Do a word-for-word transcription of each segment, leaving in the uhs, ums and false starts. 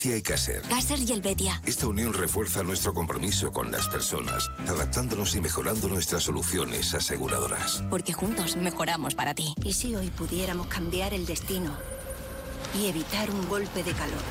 y Caser. Caser y Helvetia. Esta unión refuerza nuestro compromiso con las personas, adaptándonos y mejorando nuestras soluciones aseguradoras. Porque juntos mejoramos para ti. ¿Y si hoy pudiéramos cambiar el destino y evitar un golpe de calor?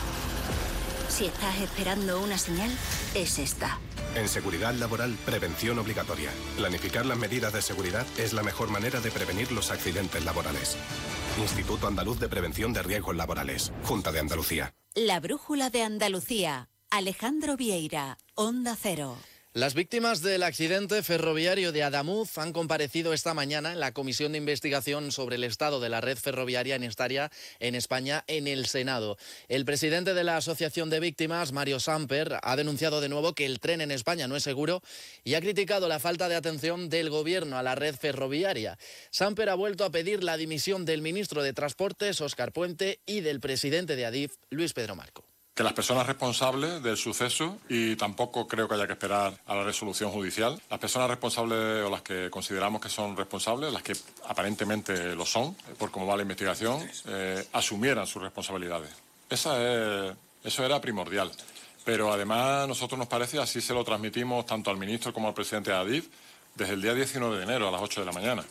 Si estás esperando una señal, es esta. En seguridad laboral, prevención obligatoria. Planificar las medidas de seguridad es la mejor manera de prevenir los accidentes laborales. Instituto Andaluz de Prevención de Riesgos Laborales. Junta de Andalucía. La Brújula de Andalucía. Alejandro Vieira, Onda Cero. Las víctimas del accidente ferroviario de Adamuz han comparecido esta mañana en la Comisión de Investigación sobre el estado de la red ferroviaria en esta en España en el Senado. El presidente de la Asociación de Víctimas, Mario Samper, ha denunciado de nuevo que el tren en España no es seguro y ha criticado la falta de atención del Gobierno a la red ferroviaria. Samper ha vuelto a pedir la dimisión del ministro de Transportes, Óscar Puente, y del presidente de Adif, Luis Pedro Marco. Que las personas responsables del suceso, y tampoco creo que haya que esperar a la resolución judicial, las personas responsables o las que consideramos que son responsables, las que aparentemente lo son, por cómo va la investigación, eh, asumieran sus responsabilidades. Esa es, eso era primordial. Pero además, a nosotros nos parece, así se lo transmitimos tanto al ministro como al presidente de Adif, desde el día diecinueve de enero a las ocho de la mañana.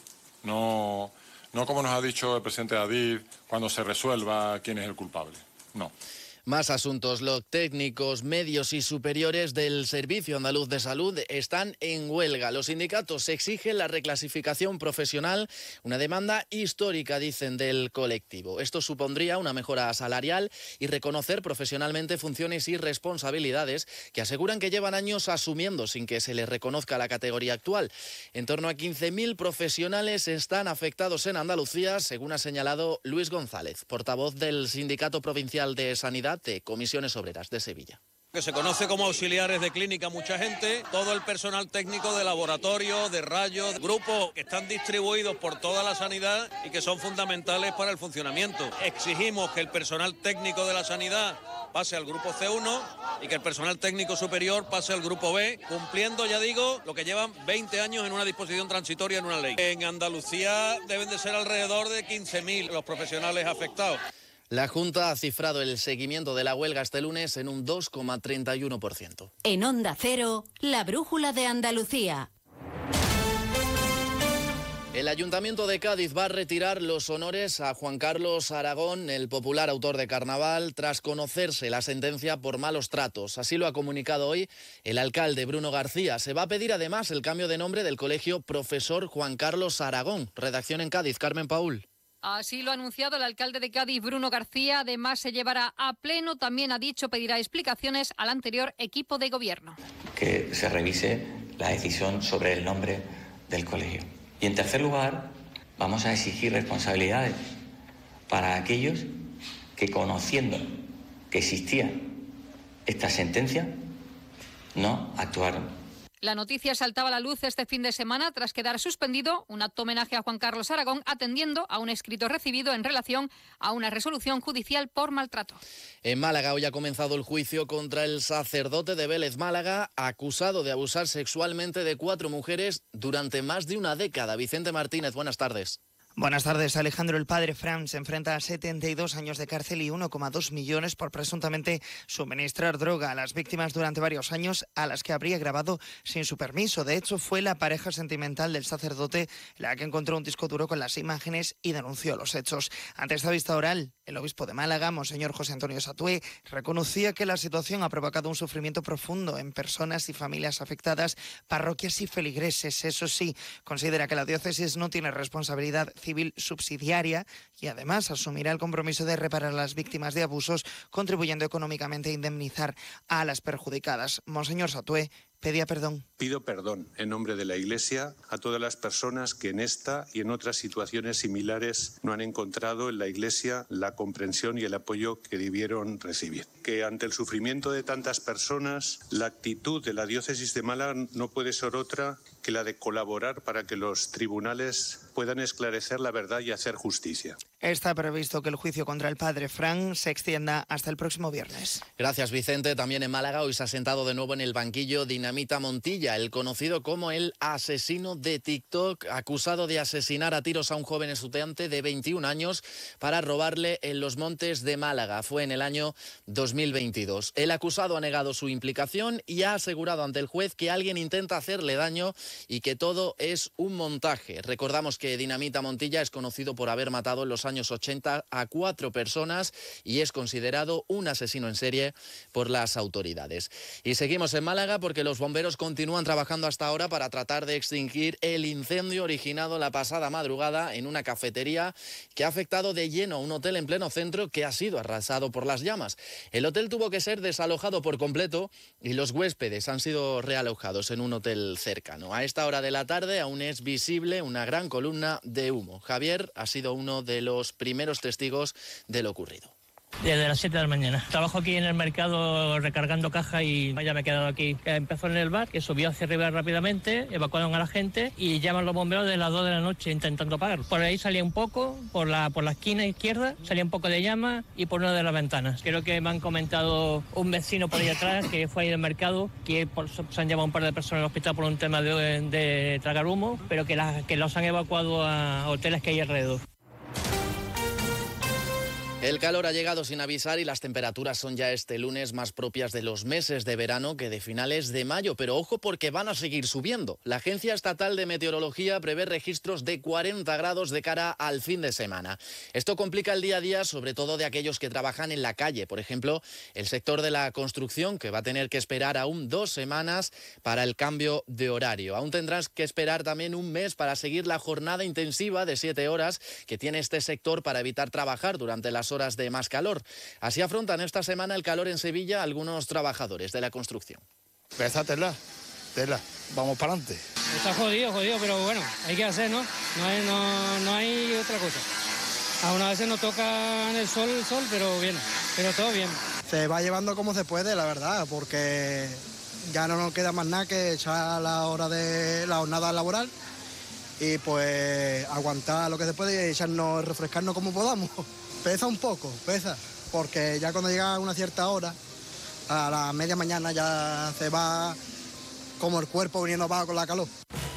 No, no como nos ha dicho el presidente de Adif, cuando se resuelva quién es el culpable. No. Más asuntos. Los técnicos medios y superiores del Servicio Andaluz de Salud están en huelga. Los sindicatos exigen la reclasificación profesional, una demanda histórica, dicen, del colectivo. Esto supondría una mejora salarial y reconocer profesionalmente funciones y responsabilidades que aseguran que llevan años asumiendo sin que se les reconozca la categoría actual. En torno a quince mil profesionales están afectados en Andalucía, según ha señalado Luis González, portavoz del Sindicato Provincial de Sanidad de Comisiones Obreras de Sevilla. Que se conoce como auxiliares de clínica mucha gente, todo el personal técnico de laboratorio, de rayos, grupos que están distribuidos por toda la sanidad y que son fundamentales para el funcionamiento. Exigimos que el personal técnico de la sanidad pase al grupo C uno y que el personal técnico superior pase al grupo B, cumpliendo, ya digo, lo que llevan veinte años en una disposición transitoria en una ley. En Andalucía deben de ser alrededor de quince mil los profesionales afectados. La Junta ha cifrado el seguimiento de la huelga este lunes en un dos coma treinta y uno por ciento. En Onda Cero, la Brújula de Andalucía. El Ayuntamiento de Cádiz va a retirar los honores a Juan Carlos Aragón, el popular autor de Carnaval, tras conocerse la sentencia por malos tratos. Así lo ha comunicado hoy el alcalde Bruno García. Se va a pedir además el cambio de nombre del colegio Profesor Juan Carlos Aragón. Redacción en Cádiz, Carmen Paúl. Así lo ha anunciado el alcalde de Cádiz, Bruno García. Además, se llevará a pleno, también ha dicho, pedirá explicaciones al anterior equipo de gobierno. Que se revise la decisión sobre el nombre del colegio. Y en tercer lugar, vamos a exigir responsabilidades para aquellos que, conociendo que existía esta sentencia, no actuaron. La noticia saltaba a la luz este fin de semana tras quedar suspendido un acto homenaje a Juan Carlos Aragón atendiendo a un escrito recibido en relación a una resolución judicial por maltrato. En Málaga hoy ha comenzado el juicio contra el sacerdote de Vélez Málaga, acusado de abusar sexualmente de cuatro mujeres durante más de una década. Vicente Martínez, buenas tardes. Buenas tardes, Alejandro. El padre Fran se enfrenta a setenta y dos años de cárcel y uno coma dos millones por presuntamente suministrar droga a las víctimas durante varios años, a las que habría grabado sin su permiso. De hecho, fue la pareja sentimental del sacerdote la que encontró un disco duro con las imágenes y denunció los hechos. Ante esta vista oral, el obispo de Málaga, monseñor José Antonio Satué, reconocía que la situación ha provocado un sufrimiento profundo en personas y familias afectadas, parroquias y feligreses. Eso sí, considera que la diócesis no tiene responsabilidad civil subsidiaria y además asumirá el compromiso de reparar a las víctimas de abusos, contribuyendo económicamente a indemnizar a las perjudicadas. Monseñor Satué pedía perdón. Pido perdón en nombre de la Iglesia a todas las personas que en esta y en otras situaciones similares no han encontrado en la Iglesia la comprensión y el apoyo que debieron recibir. Que ante el sufrimiento de tantas personas, la actitud de la diócesis de Málaga no puede ser otra que la de colaborar para que los tribunales puedan esclarecer la verdad y hacer justicia. Está previsto que el juicio contra el padre Fran se extienda hasta el próximo viernes. Gracias, Vicente. También en Málaga hoy se ha sentado de nuevo en el banquillo Dinastía Dinamita Montilla, el conocido como el asesino de TikTok, acusado de asesinar a tiros a un joven estudiante de veintiún años para robarle en los montes de Málaga. Fue en el año dos mil veintidós. El acusado ha negado su implicación y ha asegurado ante el juez que alguien intenta hacerle daño y que todo es un montaje. Recordamos que Dinamita Montilla es conocido por haber matado en los años ochenta a cuatro personas y es considerado un asesino en serie por las autoridades. Y seguimos en Málaga porque los bomberos continúan trabajando hasta ahora para tratar de extinguir el incendio originado la pasada madrugada en una cafetería que ha afectado de lleno a un hotel en pleno centro que ha sido arrasado por las llamas. El hotel tuvo que ser desalojado por completo y los huéspedes han sido realojados en un hotel cercano. A esta hora de la tarde aún es visible una gran columna de humo. Javier ha sido uno de los primeros testigos de lo ocurrido. Desde las siete de la mañana. Trabajo aquí en el mercado recargando caja y ya me he quedado aquí. Empezó en el bar, que subió hacia arriba rápidamente, evacuaron a la gente y llaman los bomberos de las dos de la noche intentando apagar. Por ahí salía un poco, por la, por la esquina izquierda, salía un poco de llama y por una de las ventanas. Creo que me han comentado un vecino por ahí atrás que fue ahí del mercado, que por, se han llevado un par de personas al hospital por un tema de, de tragar humo, pero que, la, que los han evacuado a hoteles que hay alrededor. El calor ha llegado sin avisar y las temperaturas son ya este lunes más propias de los meses de verano que de finales de mayo, pero ojo porque van a seguir subiendo. La Agencia Estatal de Meteorología prevé registros de cuarenta grados de cara al fin de semana. Esto complica el día a día, sobre todo de aquellos que trabajan en la calle. Por ejemplo, el sector de la construcción, que va a tener que esperar aún dos semanas para el cambio de horario. Aún tendrás que esperar también un mes para seguir la jornada intensiva de siete horas que tiene este sector para evitar trabajar durante las horas de más calor. Así afrontan esta semana el calor en Sevilla algunos trabajadores de la construcción. Esa tela, tela, vamos para adelante. Está jodido, jodido, pero bueno, hay que hacer, ¿no? No hay, no, no hay otra cosa. A una vez nos toca en el sol, el sol, pero bien, pero todo bien. Se va llevando como se puede, la verdad, porque ya no nos queda más nada que echar la hora de la jornada laboral y pues aguantar lo que se puede y echarnos, refrescarnos como podamos. Pesa un poco, pesa, porque ya cuando llega a una cierta hora, a la media mañana ya se va como el cuerpo viniendo abajo con la calor.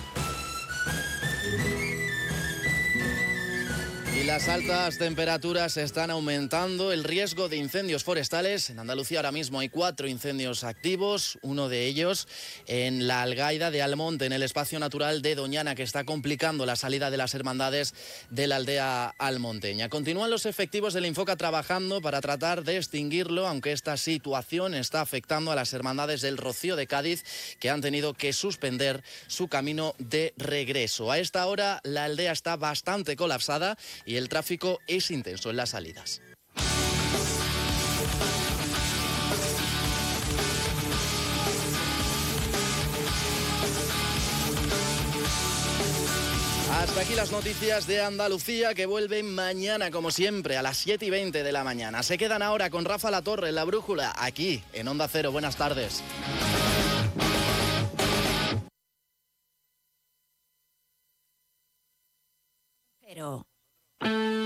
Y las altas temperaturas están aumentando el riesgo de incendios forestales. En Andalucía ahora mismo hay cuatro incendios activos, uno de ellos en la Algaida de Almonte, en el espacio natural de Doñana, que está complicando la salida de las hermandades de la aldea almonteña. Continúan los efectivos del Infoca trabajando para tratar de extinguirlo, aunque esta situación está afectando a las hermandades del Rocío de Cádiz, que han tenido que suspender su camino de regreso. A esta hora la aldea está bastante colapsada y el tráfico es intenso en las salidas. Hasta aquí las noticias de Andalucía, que vuelven mañana, como siempre, a las siete y veinte de la mañana. Se quedan ahora con Rafa Latorre en La Brújula, aquí en Onda Cero. Buenas tardes. Pero